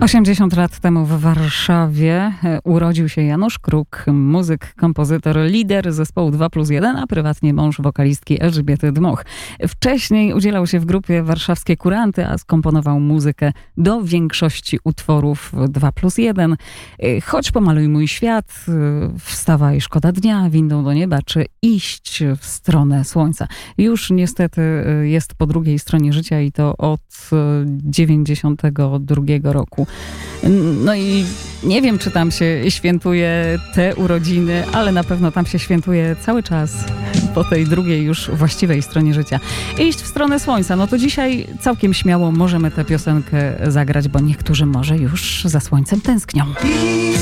80 lat temu w Warszawie urodził się Janusz Kruk, muzyk, kompozytor, lider zespołu 2+1, a prywatnie mąż wokalistki Elżbiety Dmoch. Wcześniej udzielał się w grupie Warszawskie Kuranty, a skomponował muzykę do większości utworów 2+1. Choć pomaluj mój świat, Wstawaj, szkoda dnia, Windą do nieba, czy Iść w stronę słońca. Już niestety jest po drugiej stronie życia i to od 92 roku. No i nie wiem, czy tam się świętuje te urodziny, ale na pewno tam się świętuje cały czas po tej drugiej już właściwej stronie życia. Iść w stronę słońca, no to dzisiaj całkiem śmiało możemy tę piosenkę zagrać, bo niektórzy może już za słońcem tęsknią.